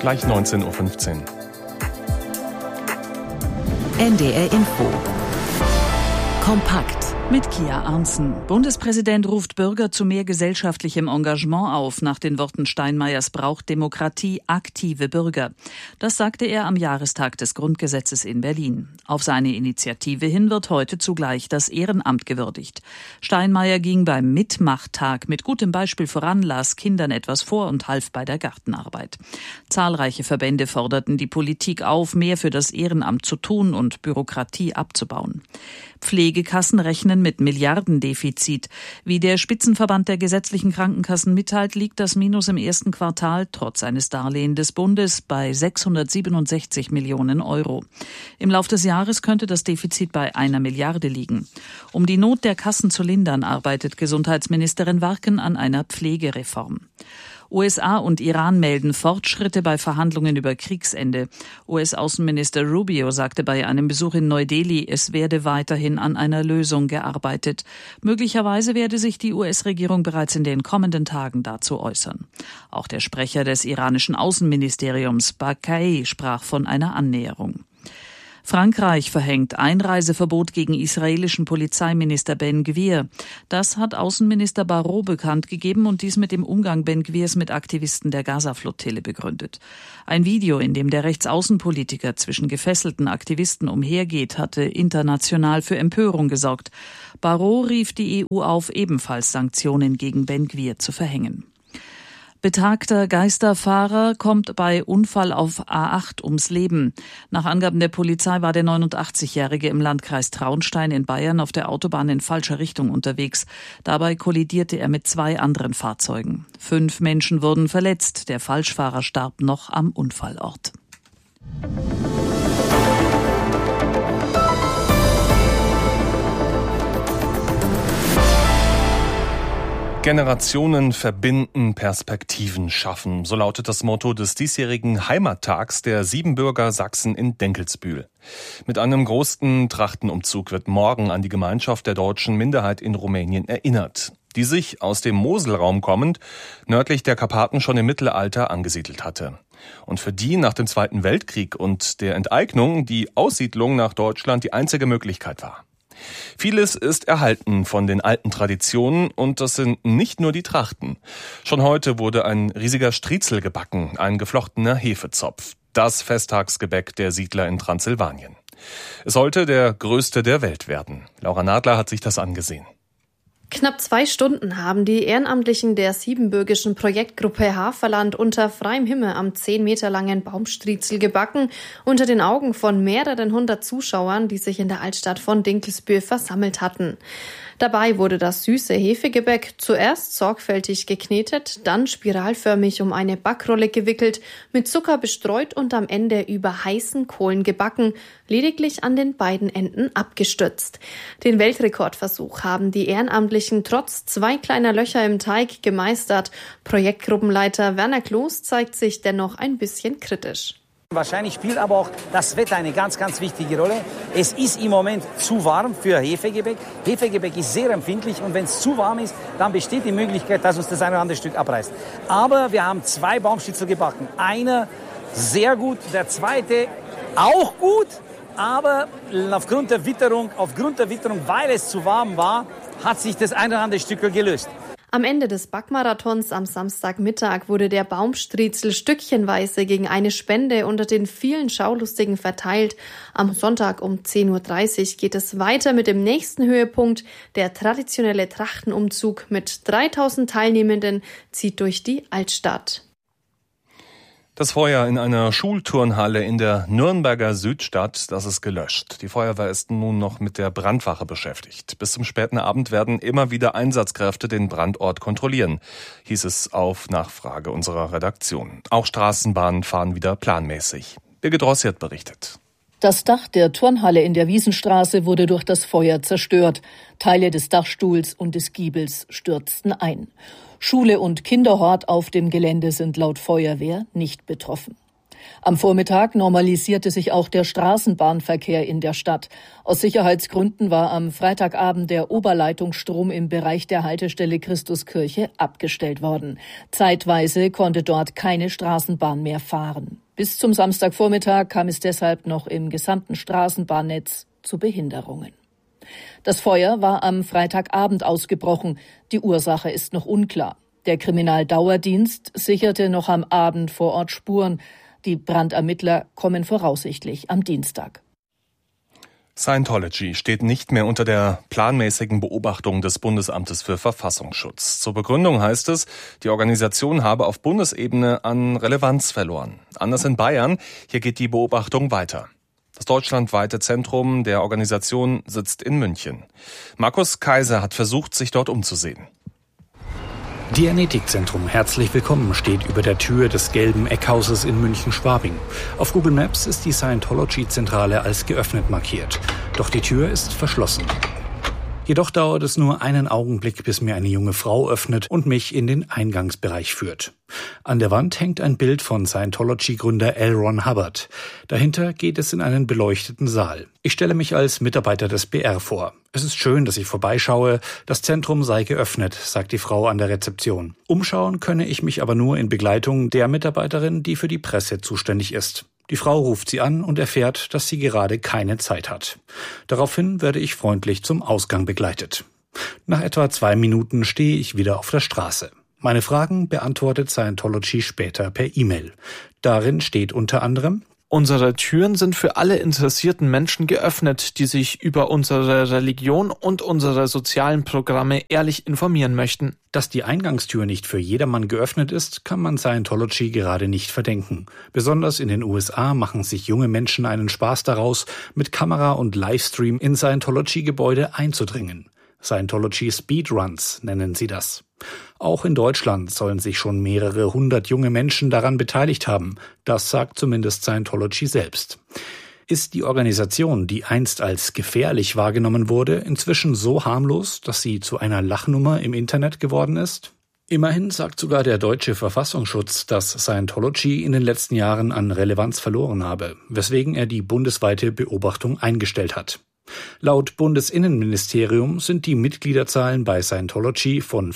gleich 19.15 Uhr. NDR Info. Kompakt. Mit Kia Arntzen. Bundespräsident ruft Bürger zu mehr gesellschaftlichem Engagement auf. Nach den Worten Steinmeiers braucht Demokratie aktive Bürger. Das sagte er am Jahrestag des Grundgesetzes in Berlin. Auf seine Initiative hin wird heute zugleich das Ehrenamt gewürdigt. Steinmeier ging beim Mitmachtag mit gutem Beispiel voran, las Kindern etwas vor und half bei der Gartenarbeit. Zahlreiche Verbände forderten die Politik auf, mehr für das Ehrenamt zu tun und Bürokratie abzubauen. Pflegekassen rechnen mit Milliardendefizit. Wie der Spitzenverband der gesetzlichen Krankenkassen mitteilt, liegt das Minus im ersten Quartal trotz eines Darlehens des Bundes bei 667 Millionen Euro. Im Lauf des Jahres könnte das Defizit bei 1 Milliarde liegen. Um die Not der Kassen zu lindern, arbeitet Gesundheitsministerin Warken an einer Pflegereform. USA und Iran melden Fortschritte bei Verhandlungen über Kriegsende. US-Außenminister Rubio sagte bei einem Besuch in Neu-Delhi, es werde weiterhin an einer Lösung gearbeitet. Möglicherweise werde sich die US-Regierung bereits in den kommenden Tagen dazu äußern. Auch der Sprecher des iranischen Außenministeriums, Bakai, sprach von einer Annäherung. Frankreich verhängt Einreiseverbot gegen israelischen Polizeiminister Ben Gvir. Das hat Außenminister Barrot bekannt gegeben und dies mit dem Umgang Ben Gvirs mit Aktivisten der Gaza-Flottille begründet. Ein Video, in dem der Rechtsaußenpolitiker zwischen gefesselten Aktivisten umhergeht, hatte international für Empörung gesorgt. Barrot rief die EU auf, ebenfalls Sanktionen gegen Ben Gvir zu verhängen. Betagter Geisterfahrer kommt bei Unfall auf A8 ums Leben. Nach Angaben der Polizei war der 89-Jährige im Landkreis Traunstein in Bayern auf der Autobahn in falscher Richtung unterwegs. Dabei kollidierte er mit 2 anderen Fahrzeugen. 5 Menschen wurden verletzt. Der Falschfahrer starb noch am Unfallort. Generationen verbinden, Perspektiven schaffen. So lautet das Motto des diesjährigen Heimattags der Siebenbürger Sachsen in Denkelsbühl. Mit einem großen Trachtenumzug wird morgen an die Gemeinschaft der deutschen Minderheit in Rumänien erinnert, die sich aus dem Moselraum kommend nördlich der Karpaten schon im Mittelalter angesiedelt hatte. Und für die nach dem Zweiten Weltkrieg und der Enteignung die Aussiedlung nach Deutschland die einzige Möglichkeit war. Vieles ist erhalten von den alten Traditionen und das sind nicht nur die Trachten. Schon heute wurde ein riesiger Striezel gebacken, ein geflochtener Hefezopf. Das Festtagsgebäck der Siedler in Transsilvanien. Es sollte der größte der Welt werden. Laura Nadler hat sich das angesehen. Knapp 2 Stunden haben die Ehrenamtlichen der siebenbürgischen Projektgruppe Haferland unter freiem Himmel am 10 Meter langen Baumstriezel gebacken, unter den Augen von mehreren 100 Zuschauern, die sich in der Altstadt von Dinkelsbühl versammelt hatten. Dabei wurde das süße Hefegebäck zuerst sorgfältig geknetet, dann spiralförmig um eine Backrolle gewickelt, mit Zucker bestreut und am Ende über heißen Kohlen gebacken, lediglich an den beiden Enden abgestützt. Den Weltrekordversuch haben die Ehrenamtlichen trotz 2 kleiner Löcher im Teig gemeistert. Projektgruppenleiter Werner Kloß zeigt sich dennoch ein bisschen kritisch. Wahrscheinlich spielt aber auch das Wetter eine ganz, ganz wichtige Rolle. Es ist im Moment zu warm für Hefegebäck. Hefegebäck ist sehr empfindlich und wenn es zu warm ist, dann besteht die Möglichkeit, dass uns das eine oder andere Stück abreißt. Aber wir haben 2 Baumstritzel gebacken. Einer sehr gut, der zweite auch gut, aber aufgrund der Witterung, weil es zu warm war, hat sich das eine oder andere Stück gelöst. Am Ende des Backmarathons am Samstagmittag wurde der Baumstriezel stückchenweise gegen eine Spende unter den vielen Schaulustigen verteilt. Am Sonntag um 10.30 Uhr geht es weiter mit dem nächsten Höhepunkt. Der traditionelle Trachtenumzug mit 3000 Teilnehmenden zieht durch die Altstadt. Das Feuer in einer Schulturnhalle in der Nürnberger Südstadt, das ist gelöscht. Die Feuerwehr ist nun noch mit der Brandwache beschäftigt. Bis zum späten Abend werden immer wieder Einsatzkräfte den Brandort kontrollieren, hieß es auf Nachfrage unserer Redaktion. Auch Straßenbahnen fahren wieder planmäßig. Birgit Rossiert berichtet. Das Dach der Turnhalle in der Wiesenstraße wurde durch das Feuer zerstört. Teile des Dachstuhls und des Giebels stürzten ein. Schule und Kinderhort auf dem Gelände sind laut Feuerwehr nicht betroffen. Am Vormittag normalisierte sich auch der Straßenbahnverkehr in der Stadt. Aus Sicherheitsgründen war am Freitagabend der Oberleitungsstrom im Bereich der Haltestelle Christuskirche abgestellt worden. Zeitweise konnte dort keine Straßenbahn mehr fahren. Bis zum Samstagvormittag kam es deshalb noch im gesamten Straßenbahnnetz zu Behinderungen. Das Feuer war am Freitagabend ausgebrochen. Die Ursache ist noch unklar. Der Kriminaldauerdienst sicherte noch am Abend vor Ort Spuren. Die Brandermittler kommen voraussichtlich am Dienstag. Scientology steht nicht mehr unter der planmäßigen Beobachtung des Bundesamtes für Verfassungsschutz. Zur Begründung heißt es, die Organisation habe auf Bundesebene an Relevanz verloren. Anders in Bayern, hier geht die Beobachtung weiter. Das deutschlandweite Zentrum der Organisation sitzt in München. Markus Kaiser hat versucht, sich dort umzusehen. Dianetikzentrum, herzlich willkommen, steht über der Tür des gelben Eckhauses in München-Schwabing. Auf Google Maps ist die Scientology-Zentrale als geöffnet markiert. Doch die Tür ist verschlossen. Jedoch dauert es nur einen Augenblick, bis mir eine junge Frau öffnet und mich in den Eingangsbereich führt. An der Wand hängt ein Bild von Scientology-Gründer L. Ron Hubbard. Dahinter geht es in einen beleuchteten Saal. Ich stelle mich als Mitarbeiter des BR vor. Es ist schön, dass ich vorbeischaue. Das Zentrum sei geöffnet, sagt die Frau an der Rezeption. Umschauen könne ich mich aber nur in Begleitung der Mitarbeiterin, die für die Presse zuständig ist. Die Frau ruft sie an und erfährt, dass sie gerade keine Zeit hat. Daraufhin werde ich freundlich zum Ausgang begleitet. Nach etwa 2 Minuten stehe ich wieder auf der Straße. Meine Fragen beantwortet Scientology später per E-Mail. Darin steht unter anderem: Unsere Türen sind für alle interessierten Menschen geöffnet, die sich über unsere Religion und unsere sozialen Programme ehrlich informieren möchten. Dass die Eingangstür nicht für jedermann geöffnet ist, kann man Scientology gerade nicht verdenken. Besonders in den USA machen sich junge Menschen einen Spaß daraus, mit Kamera und Livestream in Scientology-Gebäude einzudringen. Scientology Speedruns nennen sie das. Auch in Deutschland sollen sich schon mehrere 100 junge Menschen daran beteiligt haben. Das sagt zumindest Scientology selbst. Ist die Organisation, die einst als gefährlich wahrgenommen wurde, inzwischen so harmlos, dass sie zu einer Lachnummer im Internet geworden ist? Immerhin sagt sogar der deutsche Verfassungsschutz, dass Scientology in den letzten Jahren an Relevanz verloren habe, weswegen er die bundesweite Beobachtung eingestellt hat. Laut Bundesinnenministerium sind die Mitgliederzahlen bei Scientology von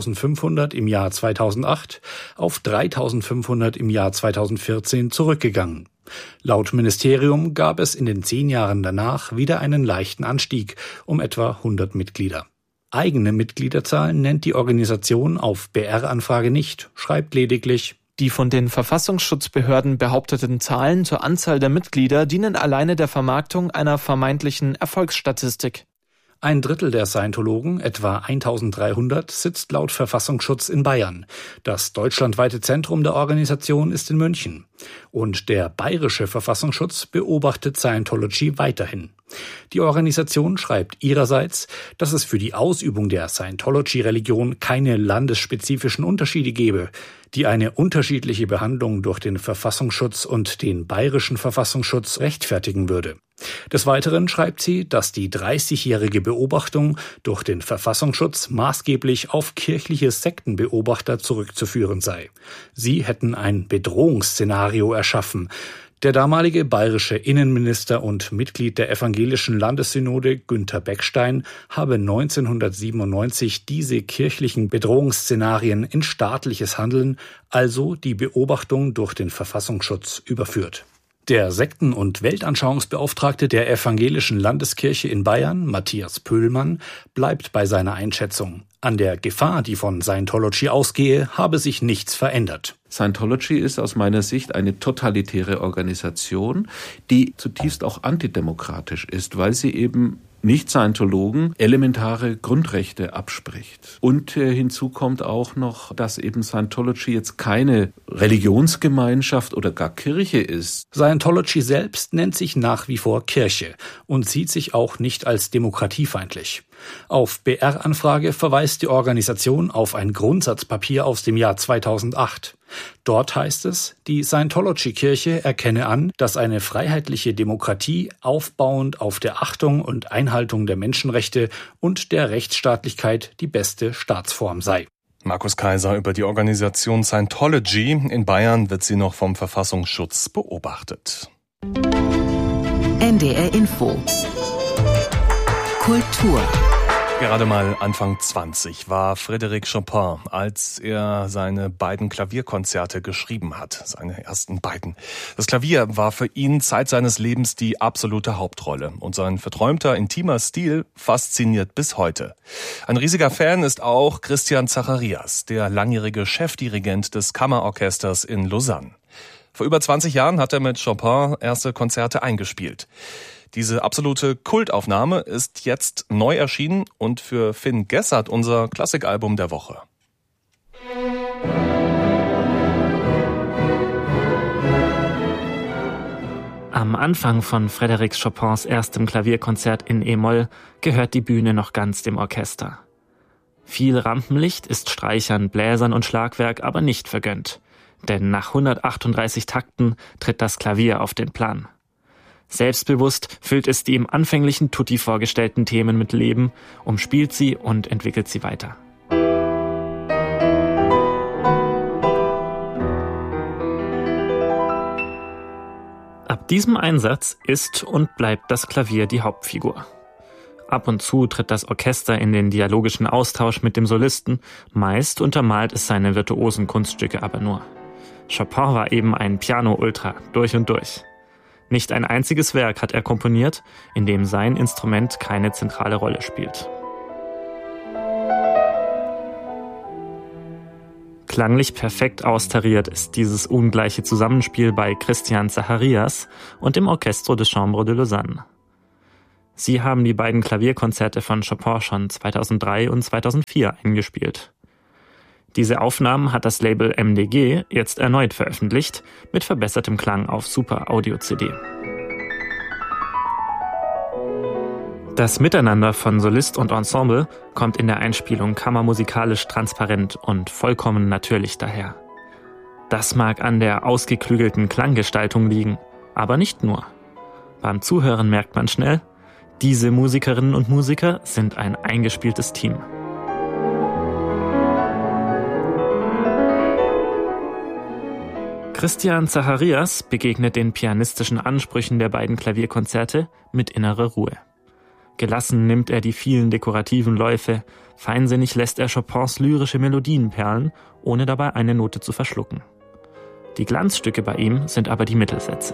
5.500 im Jahr 2008 auf 3.500 im Jahr 2014 zurückgegangen. Laut Ministerium gab es in den 10 Jahren danach wieder einen leichten Anstieg um etwa 100 Mitglieder. Eigene Mitgliederzahlen nennt die Organisation auf BR-Anfrage nicht, schreibt lediglich: Die von den Verfassungsschutzbehörden behaupteten Zahlen zur Anzahl der Mitglieder dienen alleine der Vermarktung einer vermeintlichen Erfolgsstatistik. 1/3 der Scientologen, etwa 1.300, sitzt laut Verfassungsschutz in Bayern. Das deutschlandweite Zentrum der Organisation ist in München. Und der bayerische Verfassungsschutz beobachtet Scientology weiterhin. Die Organisation schreibt ihrerseits, dass es für die Ausübung der Scientology-Religion keine landesspezifischen Unterschiede gebe, die eine unterschiedliche Behandlung durch den Verfassungsschutz und den bayerischen Verfassungsschutz rechtfertigen würde. Des Weiteren schreibt sie, dass die 30-jährige Beobachtung durch den Verfassungsschutz maßgeblich auf kirchliche Sektenbeobachter zurückzuführen sei. Sie hätten ein Bedrohungsszenario erschaffen. Der damalige bayerische Innenminister und Mitglied der evangelischen Landessynode Günther Beckstein habe 1997 diese kirchlichen Bedrohungsszenarien in staatliches Handeln, also die Beobachtung durch den Verfassungsschutz, überführt. Der Sekten- und Weltanschauungsbeauftragte der evangelischen Landeskirche in Bayern, Matthias Pöhlmann, bleibt bei seiner Einschätzung. An der Gefahr, die von Scientology ausgehe, habe sich nichts verändert. Scientology ist aus meiner Sicht eine totalitäre Organisation, die zutiefst auch antidemokratisch ist, weil sie eben Nicht-Scientologen elementare Grundrechte abspricht. Und hinzu kommt auch noch, dass eben Scientology jetzt keine Religionsgemeinschaft oder gar Kirche ist. Scientology selbst nennt sich nach wie vor Kirche und sieht sich auch nicht als demokratiefeindlich. Auf BR-Anfrage verweist die Organisation auf ein Grundsatzpapier aus dem Jahr 2008. Dort heißt es, die Scientology-Kirche erkenne an, dass eine freiheitliche Demokratie aufbauend auf der Achtung und Einhaltung der Menschenrechte und der Rechtsstaatlichkeit die beste Staatsform sei. Markus Kaiser über die Organisation Scientology. In Bayern wird sie noch vom Verfassungsschutz beobachtet. NDR Info. Kultur. Gerade mal Anfang 20 war Frédéric Chopin, als er seine beiden Klavierkonzerte geschrieben hat, seine ersten beiden. Das Klavier war für ihn Zeit seines Lebens die absolute Hauptrolle und sein verträumter, intimer Stil fasziniert bis heute. Ein riesiger Fan ist auch Christian Zacharias, der langjährige Chefdirigent des Kammerorchesters in Lausanne. Vor über 20 Jahren hat er mit Chopin erste Konzerte eingespielt. Diese absolute Kultaufnahme ist jetzt neu erschienen und für Finn Gessert unser Klassikalbum der Woche. Am Anfang von Frédéric Chopins erstem Klavierkonzert in E-Moll gehört die Bühne noch ganz dem Orchester. Viel Rampenlicht ist Streichern, Bläsern und Schlagwerk aber nicht vergönnt, denn nach 138 Takten tritt das Klavier auf den Plan. Selbstbewusst füllt es die im anfänglichen Tutti vorgestellten Themen mit Leben, umspielt sie und entwickelt sie weiter. Ab diesem Einsatz ist und bleibt das Klavier die Hauptfigur. Ab und zu tritt das Orchester in den dialogischen Austausch mit dem Solisten, meist untermalt es seine virtuosen Kunststücke aber nur. Chopin war eben ein Piano-Ultra, durch und durch. Nicht ein einziges Werk hat er komponiert, in dem sein Instrument keine zentrale Rolle spielt. Klanglich perfekt austariert ist dieses ungleiche Zusammenspiel bei Christian Zacharias und dem Orchestre de Chambre de Lausanne. Sie haben die beiden Klavierkonzerte von Chopin schon 2003 und 2004 eingespielt. Diese Aufnahmen hat das Label MDG jetzt erneut veröffentlicht, mit verbessertem Klang auf Super Audio CD. Das Miteinander von Solist und Ensemble kommt in der Einspielung kammermusikalisch transparent und vollkommen natürlich daher. Das mag an der ausgeklügelten Klanggestaltung liegen, aber nicht nur. Beim Zuhören merkt man schnell, diese Musikerinnen und Musiker sind ein eingespieltes Team. Christian Zacharias begegnet den pianistischen Ansprüchen der beiden Klavierkonzerte mit innerer Ruhe. Gelassen nimmt er die vielen dekorativen Läufe, feinsinnig lässt er Chopins lyrische Melodien perlen, ohne dabei eine Note zu verschlucken. Die Glanzstücke bei ihm sind aber die Mittelsätze.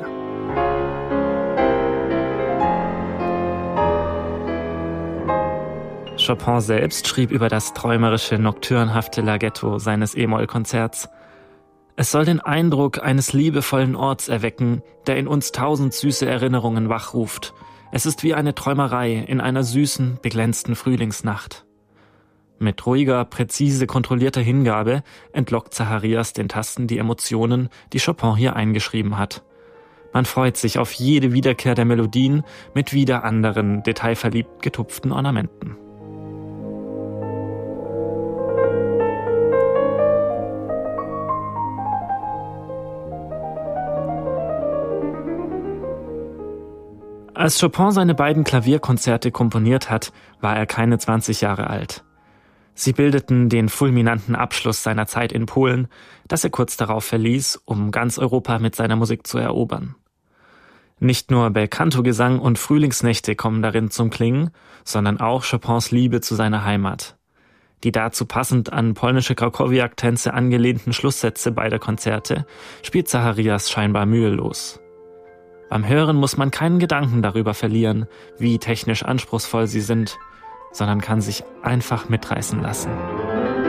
Chopin selbst schrieb über das träumerische, nocturnhafte Larghetto seines E-Moll-Konzerts: Es soll den Eindruck eines liebevollen Orts erwecken, der in uns 1000 süße Erinnerungen wachruft. Es ist wie eine Träumerei in einer süßen, beglänzten Frühlingsnacht. Mit ruhiger, präzise kontrollierter Hingabe entlockt Zacharias den Tasten die Emotionen, die Chopin hier eingeschrieben hat. Man freut sich auf jede Wiederkehr der Melodien mit wieder anderen, detailverliebt getupften Ornamenten. Als Chopin seine beiden Klavierkonzerte komponiert hat, war er keine 20 Jahre alt. Sie bildeten den fulminanten Abschluss seiner Zeit in Polen, das er kurz darauf verließ, um ganz Europa mit seiner Musik zu erobern. Nicht nur Belcanto-Gesang und Frühlingsnächte kommen darin zum Klingen, sondern auch Chopins Liebe zu seiner Heimat. Die dazu passend an polnische Krakowiak-Tänze angelehnten Schlusssätze beider Konzerte spielt Zacharias scheinbar mühelos. Beim Hören muss man keinen Gedanken darüber verlieren, wie technisch anspruchsvoll sie sind, sondern kann sich einfach mitreißen lassen.